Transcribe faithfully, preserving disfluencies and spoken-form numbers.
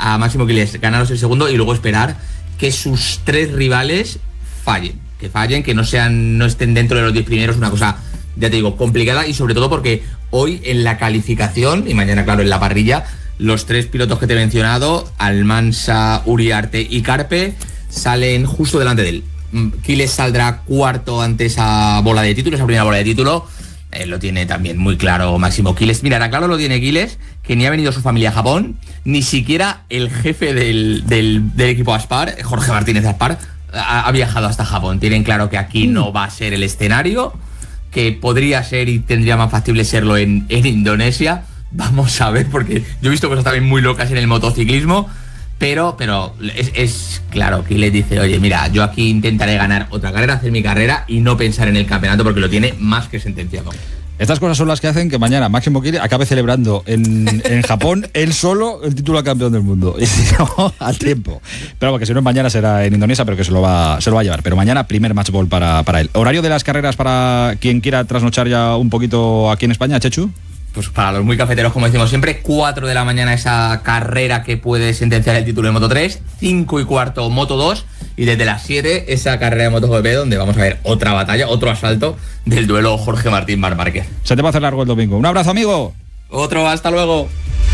a Máximo Quiles ganaros el segundo y luego esperar que sus tres rivales fallen, que fallen, que no sean, no estén dentro de los diez primeros, una cosa, ya te digo, complicada, y sobre todo porque hoy en la calificación y mañana, claro, en la parrilla, los tres pilotos que te he mencionado, Almansa, Uriarte y Carpe, salen justo delante de él. Quiles saldrá cuarto ante esa bola de título, esa primera bola de título. Eh, lo tiene también muy claro Máximo Quiles. Mira, claro lo tiene Quiles, que ni ha venido su familia a Japón, ni siquiera el jefe del, del, del equipo Aspar, Jorge Martínez Aspar, ha, ha viajado hasta Japón. Tienen claro que aquí no va a ser el escenario, que podría ser y tendría más factible serlo en, en Indonesia. Vamos a ver, porque yo he visto cosas también muy locas en el motociclismo. Pero, pero es, es claro que le dice, oye, mira, yo aquí intentaré ganar otra carrera, hacer mi carrera y no pensar en el campeonato porque lo tiene más que sentenciado. Estas cosas son las que hacen que mañana Máximo Quiles acabe celebrando en, en Japón él solo el título de campeón del mundo. Y si no, al tiempo. Pero porque si no, mañana será en Indonesia, pero que se lo va, se lo va a llevar. Pero mañana, primer match ball para, para él. ¿Horario de las carreras para quien quiera trasnochar ya un poquito aquí en España, Chechu? Pues para los muy cafeteros, como decimos siempre, cuatro de la mañana esa carrera que puede sentenciar el título de Moto tres, cinco y cuarto Moto dos, y desde las siete esa carrera de MotoGP donde vamos a ver otra batalla, otro asalto del duelo Jorge Martín Marc Márquez. Se te va a hacer largo el domingo. Un abrazo, amigo. Otro, hasta luego.